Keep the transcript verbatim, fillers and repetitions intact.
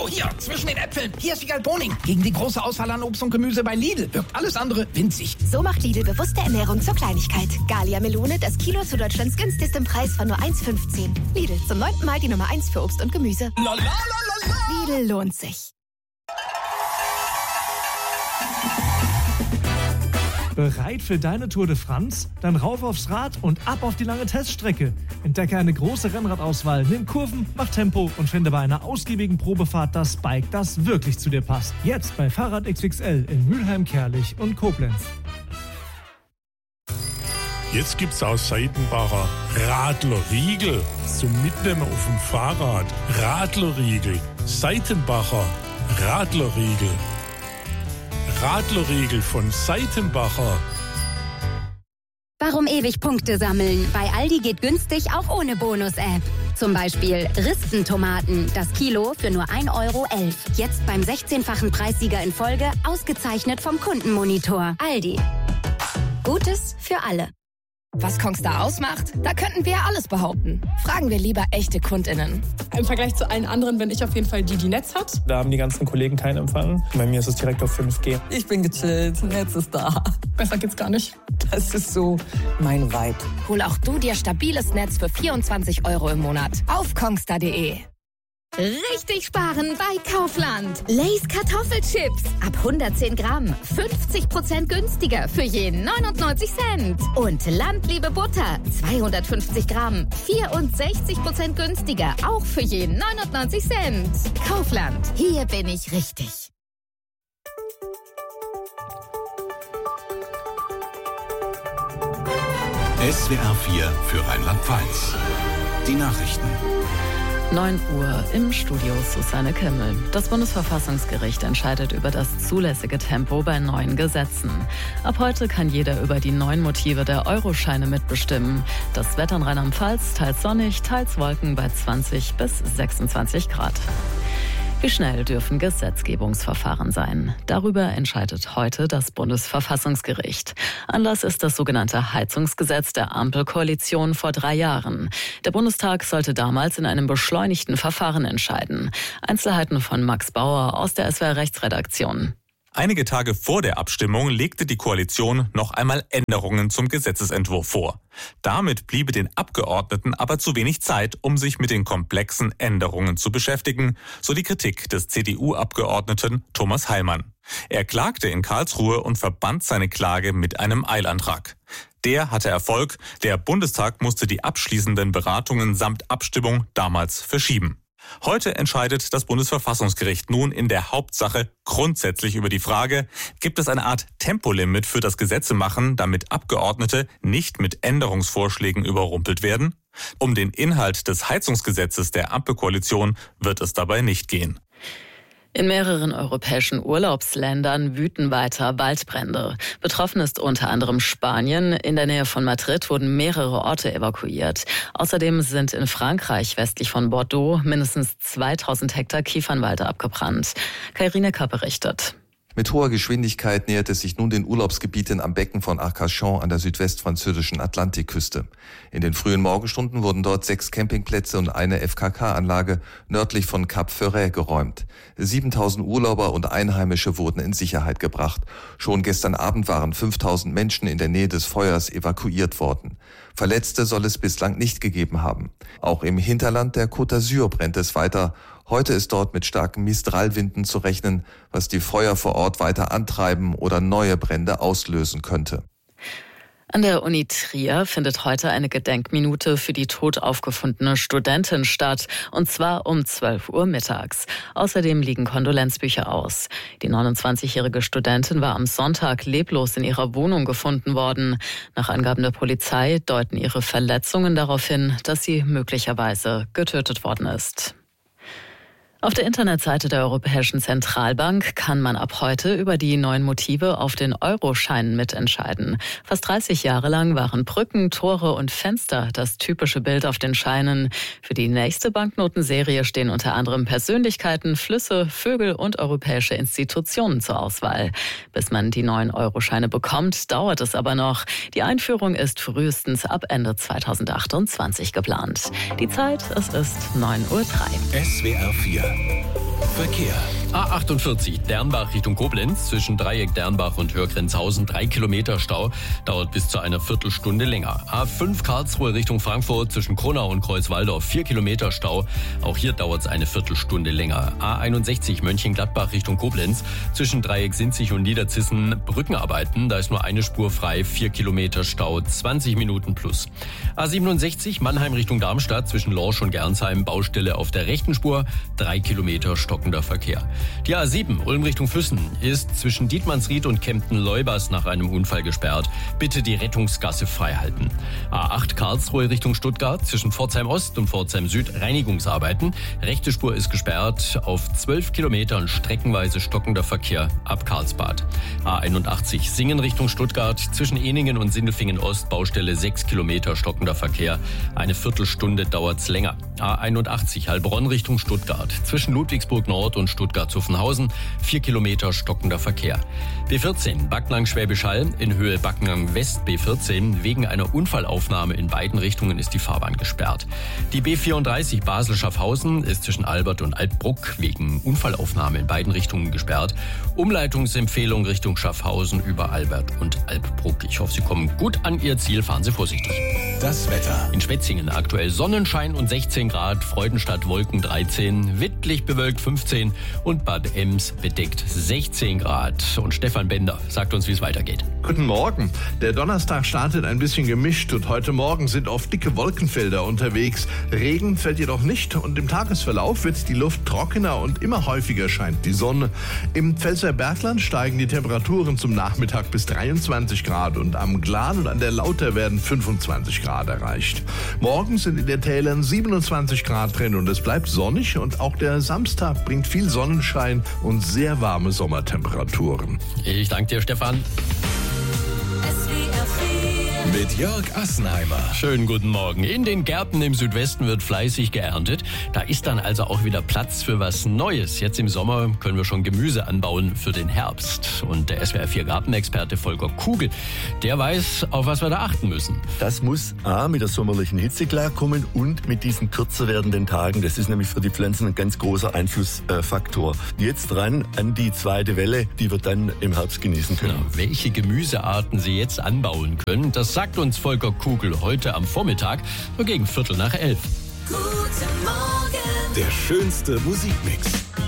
Oh, hier, zwischen den Äpfeln. Hier ist Wiegald Boning. Gegen die große Auswahl an Obst und Gemüse bei Lidl wirkt alles andere winzig. So macht Lidl bewusste Ernährung zur Kleinigkeit. Gallia Melone, das Kilo zu Deutschlands günstigstem Preis von nur eins fünfzehn. Lidl, zum neunten Mal die Nummer eins für Obst und Gemüse. La, la, la, la, la. Lidl lohnt sich. Bereit für deine Tour de France? Dann rauf aufs Rad und ab auf die lange Teststrecke. Entdecke eine große Rennradauswahl, nimm Kurven, mach Tempo und finde bei einer ausgiebigen Probefahrt das Bike, das wirklich zu dir passt. Jetzt bei Fahrrad X X L in Mülheim, Kerlich und Koblenz. Jetzt gibt's aus Seitenbacher Radlerriegel zum Mitnehmen auf dem Fahrrad. Radlerriegel, Seitenbacher Radlerriegel. Radlerriegel von Seitenbacher. Warum ewig Punkte sammeln? Bei Aldi geht günstig auch ohne Bonus-App. Zum Beispiel Rispentomaten, das Kilo für nur ein Euro elf. Jetzt beim sechzehnfachen Preissieger in Folge, ausgezeichnet vom Kundenmonitor. Aldi. Gutes für alle. Was Kongstar ausmacht? Da könnten wir ja alles behaupten. Fragen wir lieber echte KundInnen. Im Vergleich zu allen anderen bin ich auf jeden Fall die, die Netz hat. Da haben die ganzen Kollegen keinen Empfang. Bei mir ist es direkt auf fünf G. Ich bin gechillt, Netz ist da. Besser geht's gar nicht. Das ist so mein Vibe. Hol auch du dir stabiles Netz für vierundzwanzig Euro im Monat auf kongstar punkt de. Richtig sparen bei Kaufland. Lay's Kartoffelchips. Ab hundertzehn Gramm. fünfzig Prozent günstiger für je neunundneunzig Cent. Und Landliebe Butter. zweihundertfünfzig Gramm. vierundsechzig Prozent günstiger. Auch für je neunundneunzig Cent. Kaufland. Hier bin ich richtig. S W R vier für Rheinland-Pfalz. Die Nachrichten. neun Uhr im Studio Susanne Kimmel. Das Bundesverfassungsgericht entscheidet über das zulässige Tempo bei neuen Gesetzen. Ab heute kann jeder über die neuen Motive der Euroscheine mitbestimmen. Das Wetter in Rheinland-Pfalz teils sonnig, teils Wolken bei zwanzig bis sechsundzwanzig Grad. Wie schnell dürfen Gesetzgebungsverfahren sein? Darüber entscheidet heute das Bundesverfassungsgericht. Anlass ist das sogenannte Heizungsgesetz der Ampelkoalition vor drei Jahren. Der Bundestag sollte damals in einem beschleunigten Verfahren entscheiden. Einzelheiten von Max Bauer aus der S W R Rechtsredaktion. Einige Tage vor der Abstimmung legte die Koalition noch einmal Änderungen zum Gesetzesentwurf vor. Damit bliebe den Abgeordneten aber zu wenig Zeit, um sich mit den komplexen Änderungen zu beschäftigen, so die Kritik des C D U-Abgeordneten Thomas Heilmann. Er klagte in Karlsruhe und verband seine Klage mit einem Eilantrag. Der hatte Erfolg, der Bundestag musste die abschließenden Beratungen samt Abstimmung damals verschieben. Heute entscheidet das Bundesverfassungsgericht nun in der Hauptsache grundsätzlich über die Frage, gibt es eine Art Tempolimit für das Gesetzemachen, damit Abgeordnete nicht mit Änderungsvorschlägen überrumpelt werden? Um den Inhalt des Heizungsgesetzes der Ampelkoalition wird es dabei nicht gehen. In mehreren europäischen Urlaubsländern wüten weiter Waldbrände. Betroffen ist unter anderem Spanien. In der Nähe von Madrid wurden mehrere Orte evakuiert. Außerdem sind in Frankreich westlich von Bordeaux mindestens zweitausend Hektar Kiefernwald abgebrannt. Kairine Kapp berichtet. Mit hoher Geschwindigkeit nähert es sich nun den Urlaubsgebieten am Becken von Arcachon an der südwestfranzösischen Atlantikküste. In den frühen Morgenstunden wurden dort sechs Campingplätze und eine F K K-Anlage nördlich von Cap Ferret geräumt. siebentausend Urlauber und Einheimische wurden in Sicherheit gebracht. Schon gestern Abend waren fünftausend Menschen in der Nähe des Feuers evakuiert worden. Verletzte soll es bislang nicht gegeben haben. Auch im Hinterland der Côte d'Azur brennt es weiter. Heute ist dort mit starken Mistralwinden zu rechnen, was die Feuer vor Ort weiter antreiben oder neue Brände auslösen könnte. An der Uni Trier findet heute eine Gedenkminute für die tot aufgefundene Studentin statt, und zwar um zwölf Uhr mittags. Außerdem liegen Kondolenzbücher aus. Die neunundzwanzigjährige Studentin war am Sonntag leblos in ihrer Wohnung gefunden worden. Nach Angaben der Polizei deuten ihre Verletzungen darauf hin, dass sie möglicherweise getötet worden ist. Auf der Internetseite der Europäischen Zentralbank kann man ab heute über die neuen Motive auf den Euroscheinen mitentscheiden. Fast dreißig Jahre lang waren Brücken, Tore und Fenster das typische Bild auf den Scheinen. Für die nächste Banknotenserie stehen unter anderem Persönlichkeiten, Flüsse, Vögel und europäische Institutionen zur Auswahl. Bis man die neuen Euroscheine bekommt, dauert es aber noch. Die Einführung ist frühestens ab Ende zweitausendachtundzwanzig geplant. Die Zeit, es ist neun Uhr drei. S W R vier Verkehr. A achtundvierzig Dernbach Richtung Koblenz zwischen Dreieck Dernbach und Hörgrenzhausen drei Kilometer Stau, dauert bis zu einer Viertelstunde länger. A fünf Karlsruhe Richtung Frankfurt zwischen Kronau und Kreuzwaldorf vier Kilometer Stau, auch hier dauert es eine Viertelstunde länger. A einundsechzig Mönchengladbach Richtung Koblenz zwischen Dreieck Sinzig und Niederzissen Brückenarbeiten, da ist nur eine Spur frei, vier Kilometer Stau, zwanzig Minuten plus. A siebenundsechzig Mannheim Richtung Darmstadt zwischen Lorsch und Gernsheim Baustelle auf der rechten Spur, drei Kilometer stockender Verkehr. Die A sieben Ulm Richtung Füssen ist zwischen Dietmannsried und Kempten-Leubers nach einem Unfall gesperrt. Bitte die Rettungsgasse freihalten. A acht Karlsruhe Richtung Stuttgart zwischen Pforzheim Ost und Pforzheim Süd Reinigungsarbeiten. Rechte Spur ist gesperrt auf zwölf Kilometern streckenweise stockender Verkehr ab Karlsbad. A einundachtzig Singen Richtung Stuttgart zwischen Eningen und Sindelfingen Ost Baustelle sechs Kilometer stockender Verkehr. Eine Viertelstunde dauert's länger. A einundachtzig Heilbronn Richtung Stuttgart zwischen Ludwigsburg Nord und Stuttgart Zuffenhausen, vier Kilometer stockender Verkehr. B vierzehn Backnang-Schwäbisch Hall in Höhe Backnang West B vierzehn. Wegen einer Unfallaufnahme in beiden Richtungen ist die Fahrbahn gesperrt. Die B vierunddreißig Basel-Schaffhausen ist zwischen Albert und Alpbruck wegen Unfallaufnahme in beiden Richtungen gesperrt. Umleitungsempfehlung Richtung Schaffhausen über Albert und Alpbruck. Ich hoffe, Sie kommen gut an Ihr Ziel. Fahren Sie vorsichtig. Das Wetter. In Schwetzingen aktuell Sonnenschein und sechzehn Grad, Freudenstadt Wolken dreizehn, Wittlich bewölkt fünfzehn und Bad Ems bedeckt sechzehn Grad. Und Stefan Bender sagt uns, wie es weitergeht. Guten Morgen. Der Donnerstag startet ein bisschen gemischt und heute Morgen sind oft dicke Wolkenfelder unterwegs. Regen fällt jedoch nicht und im Tagesverlauf wird die Luft trockener und immer häufiger scheint die Sonne. Im Pfälzer Bergland steigen die Temperaturen zum Nachmittag bis dreiundzwanzig Grad und am Glan und an der Lauter werden fünfundzwanzig Grad erreicht. Morgen sind in den Tälern siebenundzwanzig Grad drin und es bleibt sonnig und auch der Samstag bringt viel Sonnenschein und sehr warme Sommertemperaturen. Ich danke dir, Stefan. Mit Jörg Assenheimer. Schönen guten Morgen. In den Gärten im Südwesten wird fleißig geerntet. Da ist dann also auch wieder Platz für was Neues. Jetzt im Sommer können wir schon Gemüse anbauen für den Herbst. Und der S W R vier Gartenexperte Volker Kugel, der weiß, auf was wir da achten müssen. Das muss A, mit der sommerlichen Hitze klarkommen und mit diesen kürzer werdenden Tagen. Das ist nämlich für die Pflanzen ein ganz großer Einflussfaktor. Jetzt dran an die zweite Welle, die wir dann im Herbst genießen können. Genau. Welche Gemüsearten Sie jetzt anbauen können, das sagt uns Volker Kugel heute am Vormittag, so gegen Viertel nach elf. Guten Morgen. Der schönste Musikmix.